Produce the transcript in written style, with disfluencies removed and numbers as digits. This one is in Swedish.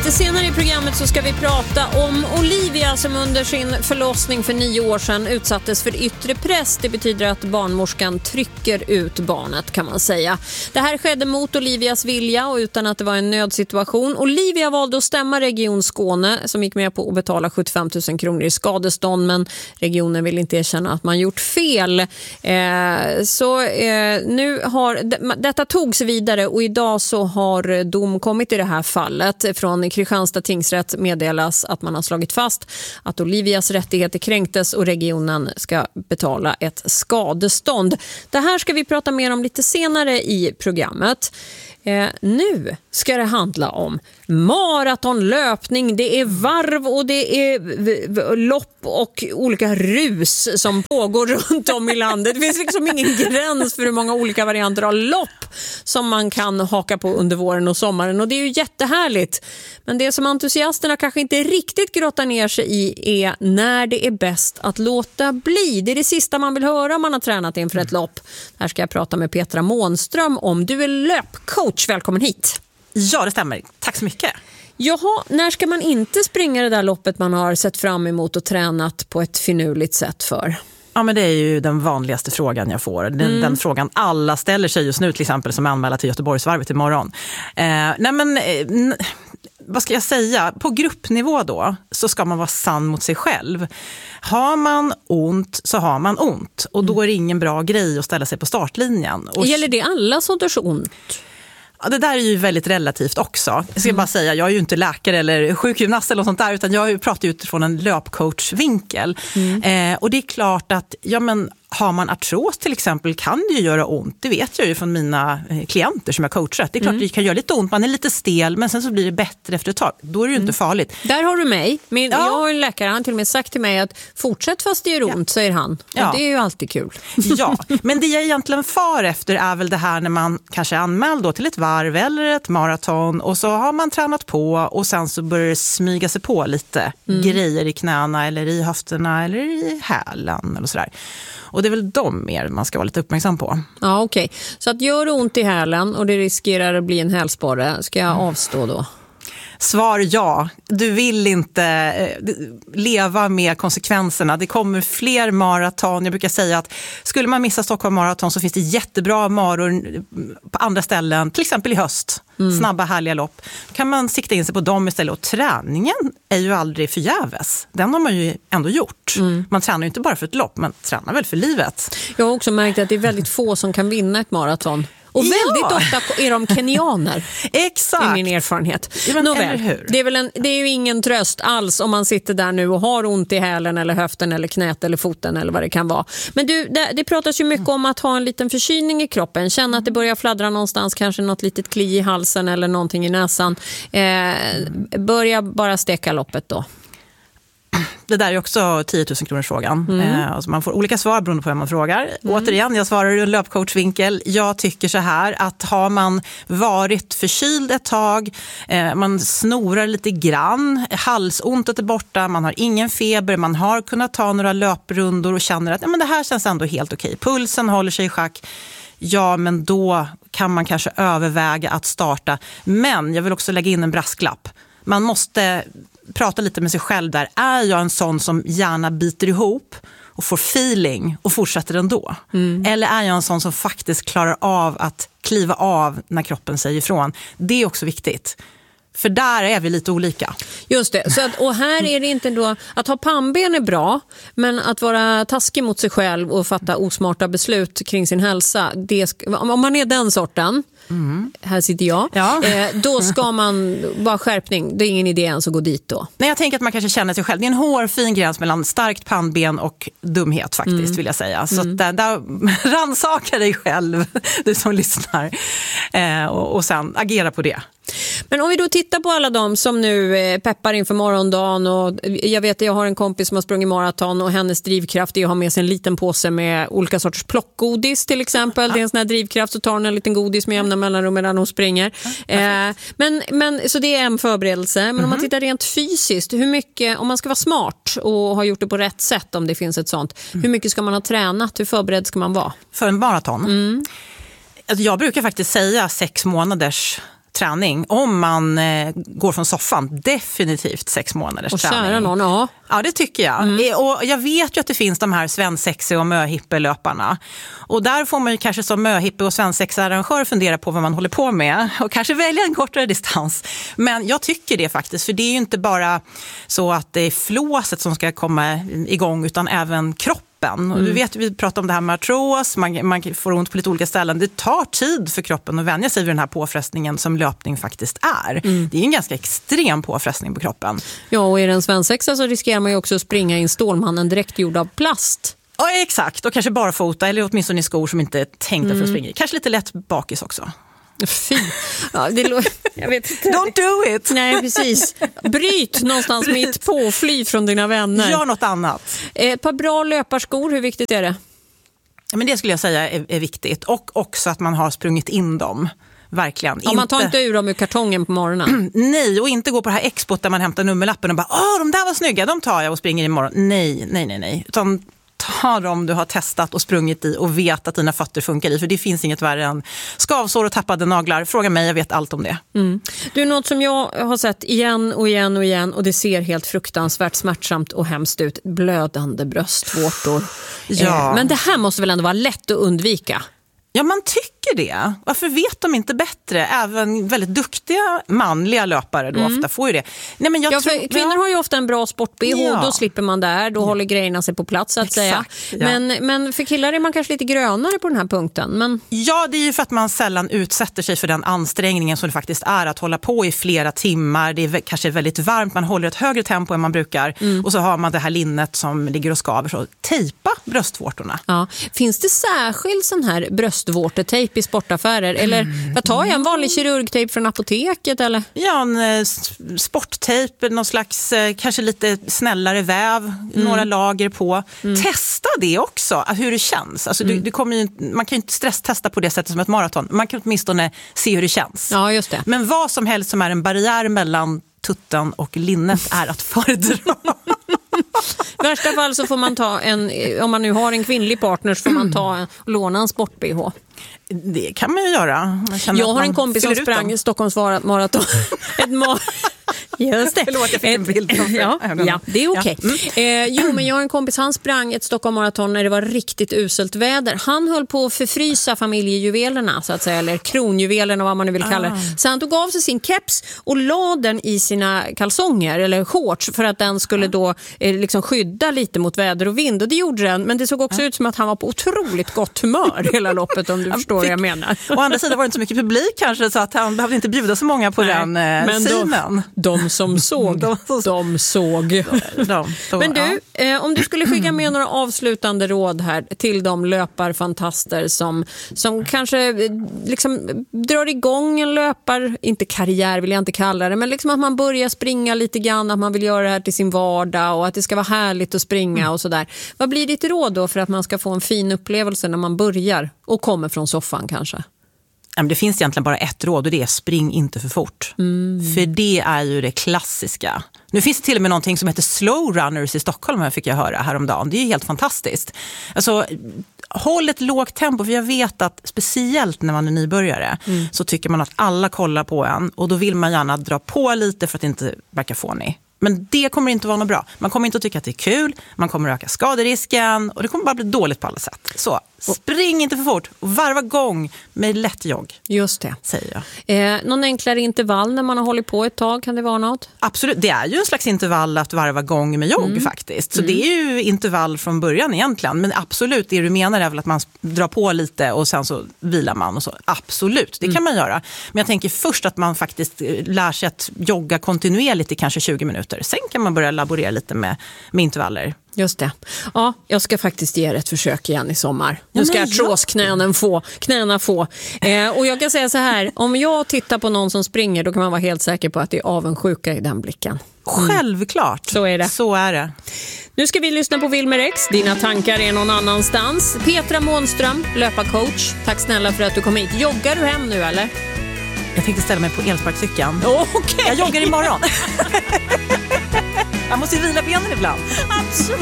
Lite senare i programmet så ska vi prata om Olivia som under sin förlossning för 9 år sedan utsattes för yttre press. Det betyder att barnmorskan trycker ut barnet, kan man säga. Det här skedde mot Olivias vilja och utan att det var en nödsituation. Olivia valde att stämma Region Skåne som gick med på att betala 75 000 kronor i skadestånd, men regionen vill inte erkänna att man gjort fel. Nu har detta togs vidare och idag så har dom kommit i det här fallet. Från Kristianstad tingsrätt meddelas att man har slagit fast att Olivias rättigheter kränktes och regionen ska betala ett skadestånd. Det här ska vi prata mer om lite senare i programmet. Nu ska det handla om maratonlöpning. Det är varv och det är lopp och olika rus som pågår runt om i landet. Det finns liksom ingen gräns för hur många olika varianter av lopp som man kan haka på under våren och sommaren. Och det är ju jättehärligt. Men det som entusiasterna kanske inte riktigt grottar ner sig i är när det är bäst att låta bli. Det är det sista man vill höra om man har tränat inför ett lopp. Här ska jag prata med Petra Månström om. Du är löpcoach. Välkommen hit. Ja, det stämmer. Tack så mycket. Jaha, när ska man inte springa det där loppet man har sett fram emot och tränat på ett finurligt sätt för? Ja, men det är ju den vanligaste frågan jag får. Den frågan alla ställer sig just nu, till exempel som anmäler till Göteborgsvarvet imorgon. Vad ska jag säga? På gruppnivå då så ska man vara sann mot sig själv. Har man ont så har man ont. Och då är det ingen bra grej att ställa sig på startlinjen. Gäller det alla sorters ont? Ja, det där är ju väldigt relativt också. Jag ska bara säga, jag är ju inte läkare eller sjukgymnast eller något sånt där, utan jag pratar utifrån en löpcoachvinkel. Och det är klart att, har man artros till exempel kan det ju göra ont. Det vet jag ju från mina klienter som jag coachat. Det är klart att det kan göra lite ont, man är lite stel, men sen så blir det bättre efter ett tag. Då är det ju inte farligt. Där har du mig. Jag har en läkare, han har till och med sagt till mig att fortsätt fast det gör ont, säger han. Ja. Det är ju alltid kul. Ja, men det jag egentligen far efter är väl det här när man kanske är anmäld då till ett varv eller ett maraton och så har man tränat på och sen så börjar det smyga sig på lite grejer i knäna eller i höfterna eller i hälen eller sådär. Och det är väl de mer man ska vara lite uppmärksam på. Ja, okej. Så att gör det ont i hälen och det riskerar att bli en hälsporre, ska jag avstå då? Svar ja. Du vill inte leva med konsekvenserna. Det kommer fler maraton. Jag brukar säga att skulle man missa Stockholm maraton så finns det jättebra maror på andra ställen. Till exempel i höst. Snabba, härliga lopp. Då kan man sikta in sig på dem istället. Och träningen är ju aldrig förgäves. Den har man ju ändå gjort. Man tränar ju inte bara för ett lopp. Man tränar väl för livet. Jag har också märkt att det är väldigt få som kan vinna ett maraton. Och väldigt ofta är de kenyaner. Exakt. I min erfarenhet. Det är ju ingen tröst alls om man sitter där nu och har ont i hälen eller höften eller knät eller foten eller vad det kan vara. Men det pratas ju mycket om att ha en liten förkylning i kroppen. Känna att det börjar fladdra någonstans, kanske något litet kli i halsen eller någonting i näsan. Börja bara steka loppet då. Det där är också 10 000 kronors frågan. Alltså man får olika svar beroende på hur man frågar. Återigen, jag svarar ur en löpcoachvinkel. Jag tycker så här att har man varit förkyld ett tag, man snorar lite grann, halsontet är borta, man har ingen feber, man har kunnat ta några löprundor och känner att men det här känns ändå helt okej. Pulsen håller sig i schack. Ja, men då kan man kanske överväga att starta. Men jag vill också lägga in en brasklapp. Man måste prata lite med sig själv där. Är jag en sån som gärna biter ihop och får feeling och fortsätter ändå? Eller är jag en sån som faktiskt klarar av att kliva av när kroppen säger ifrån? Det är också viktigt. För där är vi lite olika. Just det. Så och här är det inte då att ha pannben är bra, men att vara taskig mot sig själv och fatta osmarta beslut kring sin hälsa, om man är den sorten, här sitter jag, då ska man vara skärpning. Det är ingen idé ens att gå dit då. Nej, jag tänker att man kanske känner sig själv. Det är en hårfin gräns mellan starkt pannben och dumhet faktiskt, vill jag säga. Så att där rannsaka dig själv, du som lyssnar, och sen agera på det. Men om vi då tittar på alla de som nu peppar inför morgondagen, och jag vet att jag har en kompis som har sprungit maraton och hennes drivkraft är att ha med sig en liten påse med olika sorters plockgodis till exempel. Det är en sån här drivkraft, så tar hon en liten godis med jämna mellanrum medan hon springer. Men så det är en förberedelse. Men om man tittar rent fysiskt, hur mycket, om man ska vara smart och ha gjort det på rätt sätt, om det finns ett sånt, hur mycket ska man ha tränat? Hur förberedd ska man vara? För en maraton? Alltså jag brukar faktiskt säga 6 månaders träning om man går från soffan. Definitivt 6 månaders träning. Och kära någon, ja. Ja, det tycker jag. Och jag vet ju att det finns de här svensexe- och möhippe-löparna. Och där får man ju kanske som möhippe- och svensexe-arrangör fundera på vad man håller på med. Och kanske välja en kortare distans. Men jag tycker det faktiskt. För det är ju inte bara så att det är flåset som ska komma igång utan även kroppen. Och du vet, vi pratar om det här med artros, man får ont på lite olika ställen. Det tar tid för kroppen att vänja sig vid den här påfrestningen som löpning faktiskt är. Det är ju en ganska extrem påfrestning på kroppen. Ja, och i den svensexa så riskerar man ju också att springa in Stålmannen direkt gjord av plast. Ja, exakt. Och kanske barfota eller åtminstone i skor som inte är tänkta för att springa i. Kanske lite lätt bakis också. Fy. Ja, jag vet inte. Don't do it! Nej, precis. Bryt någonstans mitt på, fly från dina vänner. Gör något annat. Ett par bra löparskor, hur viktigt är det? Men det skulle jag säga är viktigt. Och också att man har sprungit in dem. Verkligen. Ja, man tar inte ur dem ur kartongen på morgonen. Nej, och inte gå på det här expot där man hämtar nummerlappen och bara de där var snygga, de tar jag och springer imorgon. Nej. Utan ta dem du har testat och sprungit i och vet att dina fötter funkar i. För det finns inget värre än skavsår och tappade naglar. Fråga mig, jag vet allt om det. Du, är något som jag har sett igen och det ser helt fruktansvärt smärtsamt och hemskt ut. Blödande bröstvårtor. Ja. Men det här måste väl ändå vara lätt att undvika? Ja, man tycker det. Varför vet de inte bättre? Även väldigt duktiga manliga löpare då ofta får ju det. Nej, men kvinnor har ju ofta en bra sport-BH, då slipper man där, då håller grejerna sig på plats så att säga. Ja. Men för killar är man kanske lite grönare på den här punkten. Men... Ja, det är ju för att man sällan utsätter sig för den ansträngningen som det faktiskt är att hålla på i flera timmar. Det är kanske väldigt varmt, man håller ett högre tempo än man brukar och så har man det här linnet som ligger och skaver. Så tejpa bröstvårtorna. Ja. Finns det särskild sån här bröstvårtetejp i sportaffärer? Eller vad tar jag? En vanlig kirurgtejp från apoteket? Eller? Ja, en sporttejp, någon slags kanske lite snällare väv, några lager på. Testa det också, hur det känns. Alltså, man kan ju inte stresstesta på det sättet som ett maraton. Man kan åtminstone se hur det känns. Ja, just det. Men vad som helst som är en barriär mellan tutten och linnet är att föredra. I värsta fall så får man ta om man nu har en kvinnlig partner så får man låna en sport-BH. Det kan man ju göra. Jag har en kompis som sprang i Stockholms maraton. Just det. Förlåt, jag fick en bild. Ja, det är okej. Jo, men jag har en kompis, han sprang ett Stockholm maraton när det var riktigt uselt väder. Han höll på att förfrysa familjejuvelerna så att säga, eller kronjuvelerna vad man nu vill kalla det. Så han tog av sig sin keps och la den i sina kalsonger eller shorts för att den skulle då liksom skydda lite mot väder och vind. Och det gjorde den, men det såg också ut som att han var på otroligt gott humör hela loppet, om du förstår vad jag menar. Å andra sidan var det inte så mycket publik kanske, så att han behövde inte bjuda så många på den synen. De som såg, de såg. Men du, om du skulle skicka med några avslutande råd här till de löparfantaster som kanske liksom drar igång en inte karriär vill jag inte kalla det, men liksom att man börjar springa lite grann, att man vill göra det här till sin vardag och att det ska vara härligt att springa och sådär. Vad blir ditt råd då för att man ska få en fin upplevelse när man börjar och kommer från soffan kanske? Det finns egentligen bara ett råd och det är spring inte för fort. För det är ju det klassiska. Nu finns det till och med någonting som heter slow runners i Stockholm, här fick jag höra häromdagen. Det är ju helt fantastiskt. Alltså, håll ett lågt tempo, för jag vet att speciellt när man är nybörjare så tycker man att alla kollar på en och då vill man gärna dra på lite för att inte verka fånig. Men det kommer inte vara något bra. Man kommer inte att tycka att det är kul, man kommer att öka skaderisken och det kommer bara bli dåligt på alla sätt. Så spring inte för fort och varva gång med lätt jogg. Just det. Säger jag. Någon enklare intervall när man har hållit på ett tag, kan det vara något? Absolut, det är ju en slags intervall att varva gång med jogg faktiskt. Så det är ju intervall från början egentligen. Men absolut, det du menar är väl att man drar på lite och sen så vilar man och så. Absolut, det kan man göra. Men jag tänker först att man faktiskt lär sig att jogga kontinuerligt i kanske 20 minuter. Sen kan man börja laborera lite med intervaller. Just det. Ja, jag ska faktiskt ge ett försök igen i sommar. Nu ska knäna få. Och jag kan säga så här, om jag tittar på någon som springer, då kan man vara helt säker på att det är avundsjuka i den blicken. Självklart. Så är det. Så är det. Nu ska vi lyssna på Wilmer X. Dina tankar är någon annanstans. Petra Månström, löparcoach. Tack snälla för att du kom hit. Joggar du hem nu eller? Jag tänkte ställa mig på elsparkcykeln. Okay. Jag joggar imorgon. Jag måste ju vila benen ibland. Absolut.